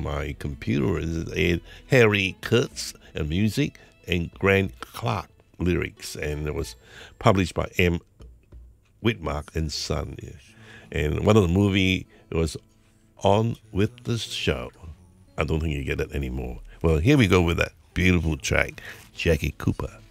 my computer is Harry Kurtz and music and Grant Clark lyrics, and it was published by M. Whitmark and Son. And one of the movie was On With the Show. I don't think you get it anymore. Well, here we go with that beautiful track, Jackie Cooper.